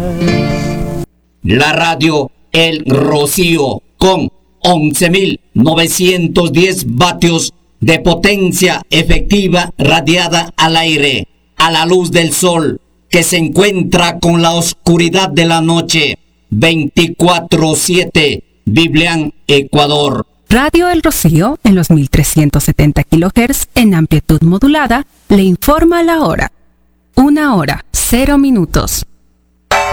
La radio El Rocío con 11.910 vatios de potencia efectiva radiada al aire, a la luz del sol, que se encuentra con la oscuridad de la noche, 24/7, Biblián, Ecuador. Radio El Rocío, en los 1370 kHz en amplitud modulada, le informa la hora. 1 hora, 0 minutos.